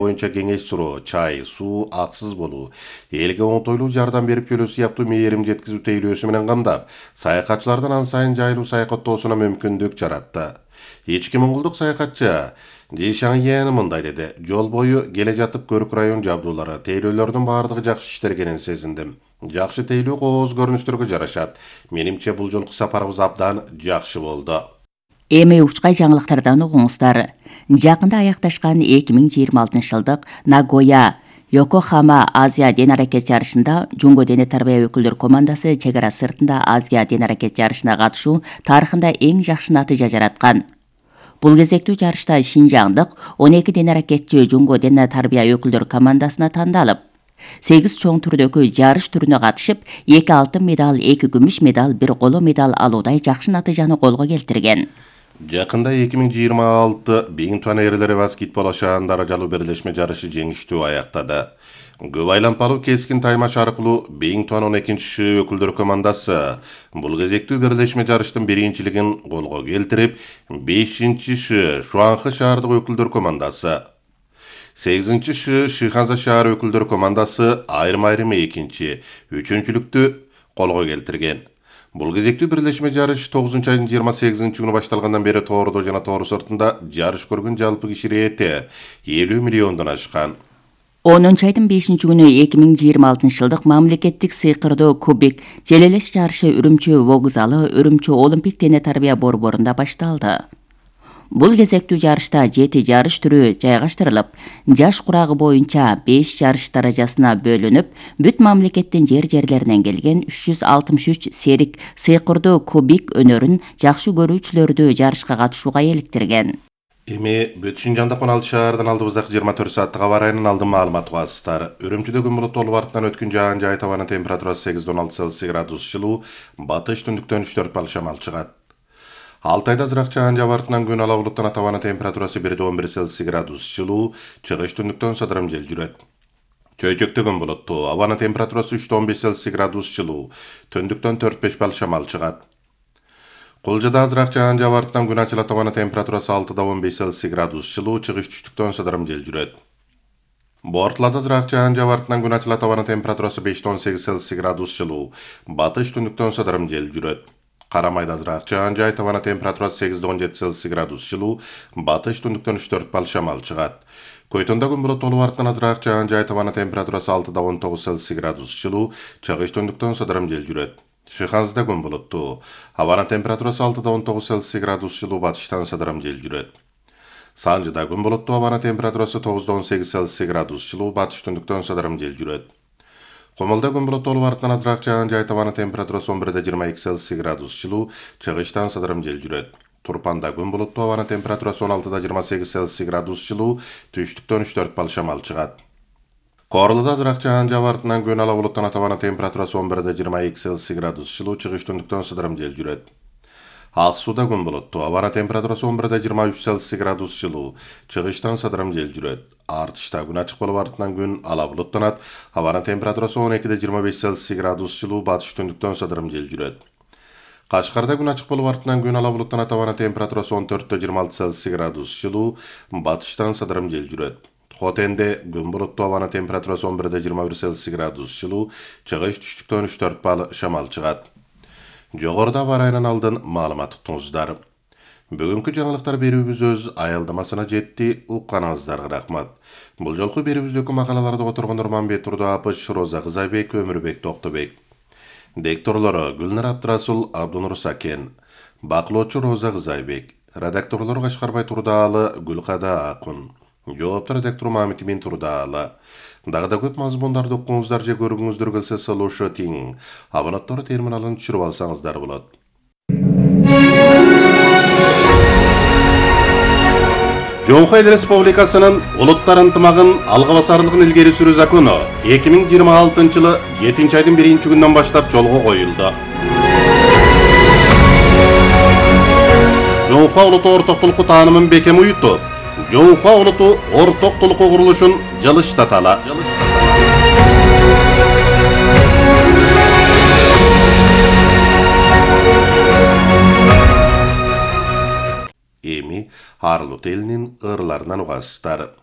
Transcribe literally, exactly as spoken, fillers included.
боюнча кеңеш суроо, чай, суу аксыз болуу, элге оңтойлуу жардам берип келүү сыяктуу мээрим жеткизүү тейлөөсү менен камдап, саякатчылардын ан сайын жайлуу саякаттоосуна мүмкүндүк жаратты. Ички моңголдук саякатчы Жишаң Яны мындай деди: жол бою келе жатып көрүк район жабдуулары, тейлөөлөрдүн баардыгы жакшы иштелгенин сезиндим. Жакшы тейлөө кооз көрүнүштөргө жарашат. Менимче бул жолку сапарыбыз абдан жакшы болду. Эми учкай жаңылыктардан угуңуздар. Жакында аякташкан эки миң жыйырма алтынчы жылдык Нагоя Йокохама Азия ден аракет жарышында Жунго дене тарбия өкүлдөр командасы чегара сыртында Азия ден аракет жарышына катышуу тарыхында эң жакшы натыйжа жараткан. Бул кезектүү жарышта Шинжаңдык он эки ден аракетчи Жунго дене тарбия өкүлдөр командасына тандалып, сегиз чоң түрдөгү жарыш түрүнө катышып, эки алтын медаль, эки күмүш медаль, бир коло медаль алуудай жакшы натыйжаны колго келтирген. Жакында эки миң жыйырма алты Бигинтон эрлери баскетбол ашаан даражалуу берлешме жарышы жеңиштүү аяктады. Көп айланпалуу кескин таймаш аркылуу Бигинтон он экинчи өкүлдөр командасы бул кезектүү берлешме жарыштын биринчилигин колго келтирип, бешинчи Шуанхы шаардык өкүлдөр командасы, сегизинчи Шиханза шаар өкүлдөр командасы айрым-айрым экинчи, үчүнчүлүктү колго келтирген. Бул кезектүү бирлешме жарыш тогузунчу айдын жыйырма сегизинчи күнү башталгандан бери тоордо жана тоор сыртында жарыш көргөн жалпы киши ирети элүү миллиондон ашкан. онунчу айдын бешинчи күнү эки миң жыйырма алтынчы жылдык мамлекеттик сыйкырдоо кубик желелеш жарышы Үрүмчү вокзалы, Үрүмчү Олимпик дене тарбия борборунда башталды. Бул кезектүү жарышта жети жарыш түрү жайгаштырылып, жаш курагы боюнча беш жарыш даражасына бөлүнүп, бүт мамлекеттин жер-жерлеринен келген үч жүз алтымыш үч серик сыйкырдоо кубик өнөрүн жакшы көрүүчүлөрдү жарышка катышууга эликтирген. Эми бүт Шинжаңда он алты шаардан алдыбыздагы жыйырма төрт сааттык аба ырайынын алдын маалымат угасыздар. Үрүмчүдө күн булуттуу болуп артынан өткөн жаан жай табанын температурасы сегизден он алты Цельсий градус жылуу, батыш түндүктөн үч төрт балл шамал чыгат. Алтайда азыраак жаан жаап артынан күн ала булуттан табанын температурасы бирден он бир Цельсий градус жылуу, чыгыш түндүктөн сыдырым жел жүрөт. Чөйчөктө күн булуттуу, абанын температурасы үчтөн он беш Цельсий градус жылуу, түндүктөн төрт беш балл шамал чыгат. Кулжада азыраак жаан жаап артынан күн ачыла табанын температурасы алтыдан он беш Цельсий градус жылуу, чыгыш түштүктөн сыдырым жел жүрөт. Бортлада азыраак жаан жаап артынан күн ачыла табанын температурасы бештен он сегиз Цельсий градус жылуу, батыш түндүктөн сыдырым жел жүрөт. Карамайда азыраак жаан жай табанын температурасы сегизден он жети Цельсий градус жылуу, батыш түндүктөн үч төрт балл шамал чыгат. Көйтөндө күн булуттуу болуп артынан азыраак жаан жай табанын температурасы алтыдан он тогуз Цельсий градус жылуу, чыгыш түндүктөн сыдырым жел жүрөт. Шиханзада күн булуттуу, абанын температурасы алтыдан он тогуз Цельсий градус жылуу, батыштан сыдырым жел жүрөт. Санжыда күн булуттуу, абанын температурасы тогуздан он сегиз Цельсий градус жылуу, батыш түндүктөн сыдырым жел жүрөт. Комолдо күн булуттуу болуп артынан азыраак жаан жай табанын температурасы он бирден жыйырма эки Цельсий градус жылуу, чыгыштан сыдырым жел жүрөт. Турпанда күн булуттуу, абанын температурасы он алтыдан жыйырма сегиз Цельсий градус жылуу, түштүктөн үч төрт балл шамал чыгат. Корлуда азыраак жаан жаап артынан күн ала булуттан табанын температурасы он бирден жыйырма эки Цельсий градус жылуу, чыгыш түндүктөн сыдырым жел жүрөт. Ак сууда күн булуттуу, абанын температурасы он бирден жыйырма үч Цельсий градус жылуу, чыгыштан сыдырым жел жүрөт. Артышта күн ачык болуп артынан күн ала булуттанат, абанын температурасы он экиден жыйырма беш Цельсий градус жылуу, батыш түндүктөн сыдырым жел жүрөт. Кашкарда күн ачык болуп артынан күн ала булуттанат, абанын температурасы он төрттөн жыйырма алты Цельсий градус жылуу, батыштан сыдырым жел жүрөт. Хотенде күн булуттуу, абанын температурасы он бирден жыйырма бир Цельсий градус жылуу, чыгыш түштүктөн үч төрт балл шамал чыгат. Жогоруда аба ырайынын алдын маалымат уктуңуздар. Бүгүнкү жаңылыктар берүүбүз өз аялдамасына жетти. Укканыңыздарга рахмат. Бул жолку берүүбүздөгү макалаларды которгон Нурманбет Турдуапыч, Роза Кызайбек, Өмүрбек Токтобек. Дикторлору Гүлнар Абдрасул, Абдунур Сакен. Бакылоочу Роза Кызайбек. Редакторлору Кашкарбай Турдаалы, Гүлкада Акун. Жооптор редактор Мамитимин Турдаалы. Дагы да көп мазмундарды укуңуздар же көргүңүздөр келсе салышы тең. Абонаттары терминалын түшүрүп алсаңыздар болот. Жоңхо Эл Республикасынын улуттар ынтымагын алга басарлыгын илгери сүрүү закону эки миң жыйырма алтынчы жылы жетинчи айдын биринчи күнүнөн баштап жолго коюлду. Жоңхо улуттуу ортоктулукту таанымын бекем уютуп, Жоңхо улуттуу ортоктулукку курулушун жылыштаталы. Эми Арлут элинин ырларынан угасыздар.